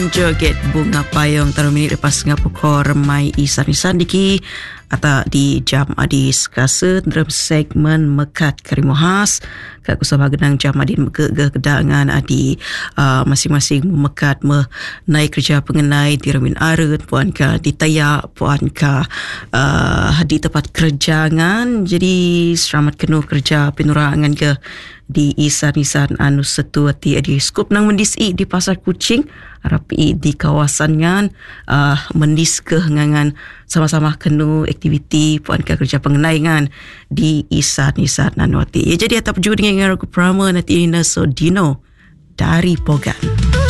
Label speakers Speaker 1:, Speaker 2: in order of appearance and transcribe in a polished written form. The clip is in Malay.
Speaker 1: joget bunga payung taruh minit lepas ngapukor remai isan-isan diki atau di jam adis kasa dalam segmen mekat karimo khas kat kusabah genang jam adin kedangan adi masing-masing memekat naik kerja pengenai di remin arut puan ka ditayak puan ka di tempat kerjangan. Jadi selamat kenuh kerja penurangan ke di isan-isan anu setuati di skup nang mendis di Pasar Kucing rapi di kawasan ngan mendis ke ngangan sama-sama kenu aktiviti puan ka kerja pengenai di isan-isan anu ati. Ya, jadi atap juga dengan Ragu Prama nanti Nina Sodino dari Pogan.